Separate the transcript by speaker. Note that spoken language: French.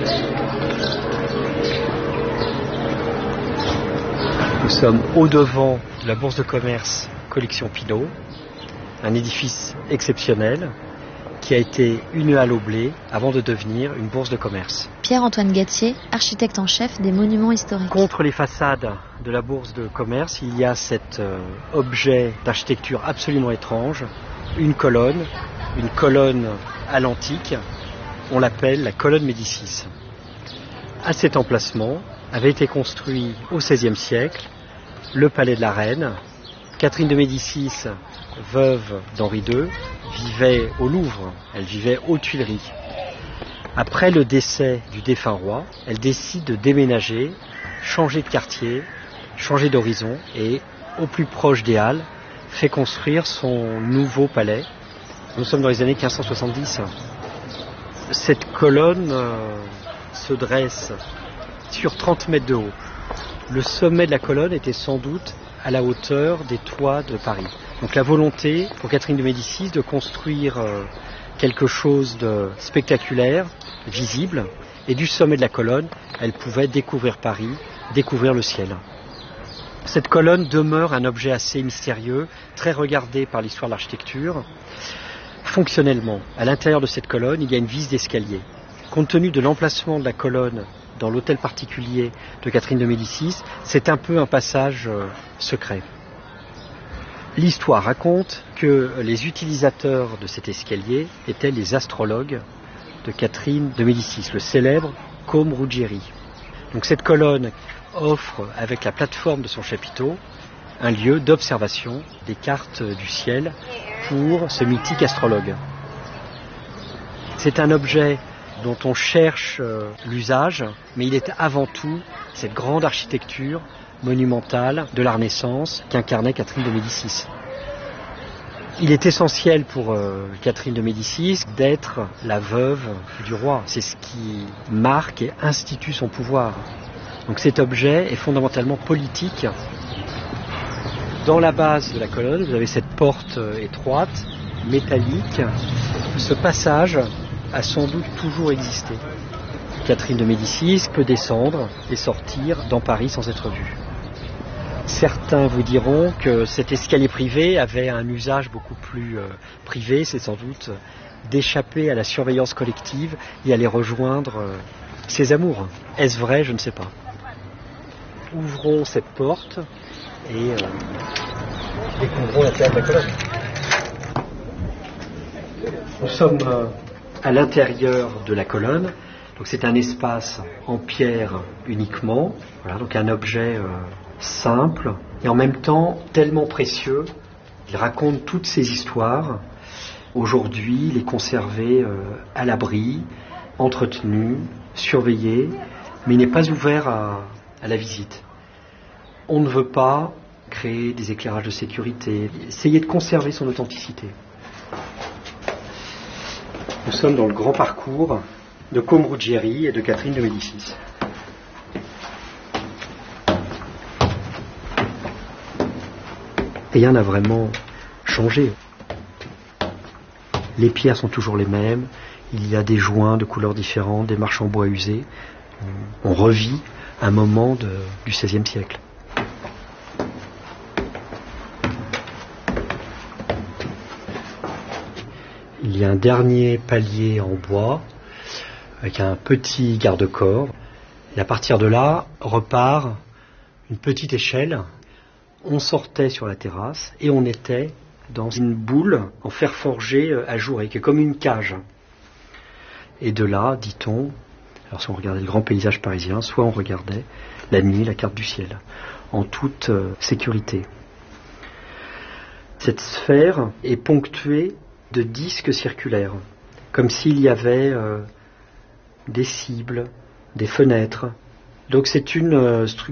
Speaker 1: Nous sommes au-devant de la Bourse de commerce Collection Pinault, un édifice exceptionnel qui a été une halle au blé avant de devenir une bourse de commerce.
Speaker 2: Pierre-Antoine Gatier, architecte en chef des monuments historiques.
Speaker 1: Contre les façades de la bourse de commerce, il y a cet objet d'architecture absolument étrange, une colonne à l'antique, on l'appelle la colonne Médicis. À cet emplacement avait été construit au XVIe siècle le palais de la Reine. Catherine de Médicis, veuve d'Henri II, vivait au Louvre, elle vivait aux Tuileries. Après le décès du défunt roi, elle décide de déménager, changer de quartier, changer d'horizon et, au plus proche des Halles, fait construire son nouveau palais. Nous sommes dans les années 1570. Cette colonne se dresse sur 30 mètres de haut. Le sommet de la colonne était sans doute à la hauteur des toits de Paris. Donc la volonté pour Catherine de Médicis de construire quelque chose de spectaculaire, visible, et du sommet de la colonne, elle pouvait découvrir Paris, découvrir le ciel. Cette colonne demeure un objet assez mystérieux, très regardé par l'histoire de l'architecture. Fonctionnellement, à l'intérieur de cette colonne, il y a une vis d'escalier. Compte tenu de l'emplacement de la colonne dans l'hôtel particulier de Catherine de Médicis, c'est un peu un passage secret. L'histoire raconte que les utilisateurs de cet escalier étaient les astrologues de Catherine de Médicis, le célèbre Côme Ruggieri. Donc cette colonne offre, avec la plateforme de son chapiteau, un lieu d'observation des cartes du ciel pour ce mythique astrologue. C'est un objet dont on cherche l'usage, mais il est avant tout cette grande architecture monumentale de la Renaissance qu'incarnait Catherine de Médicis. Il est essentiel pour Catherine de Médicis d'être la veuve du roi. C'est ce qui marque et institue son pouvoir. Donc cet objet est fondamentalement politique. Dans la base de la colonne, vous avez cette porte étroite, métallique. Ce passage a sans doute toujours existé. Catherine de Médicis peut descendre et sortir dans Paris sans être vue. Certains vous diront que cet escalier privé avait un usage beaucoup plus privé, c'est sans doute d'échapper à la surveillance collective et aller rejoindre ses amours. Est-ce vrai? Je ne sais pas. Ouvrons cette porte et découvrons l'intérieur de la colonne. Nous sommes à l'intérieur de la colonne. Donc c'est un espace en pierre uniquement. Voilà, donc un objet simple et en même temps tellement précieux. Il raconte toutes ces histoires. Aujourd'hui, il est conservé à l'abri, entretenu, surveillé, mais il n'est pas ouvert à la visite. On ne veut pas créer des éclairages de sécurité, essayer de conserver son authenticité. Nous sommes dans le grand parcours de Côme Ruggieri et de Catherine de Médicis. Rien n'a vraiment changé. Les pierres sont toujours les mêmes, il y a des joints de couleurs différentes, des marches en bois usées. On revit un moment du XVIe siècle. Il y a un dernier palier en bois avec un petit garde-corps. Et à partir de là, repart une petite échelle. On sortait sur la terrasse et on était dans une boule en fer forgé ajouré, qui est comme une cage. Et de là, dit-on, alors si on regardait le grand paysage parisien, soit on regardait la nuit la carte du ciel, en toute sécurité. Cette sphère est ponctuée de disques circulaires, comme s'il y avait des cibles, des fenêtres. Donc c'est une structure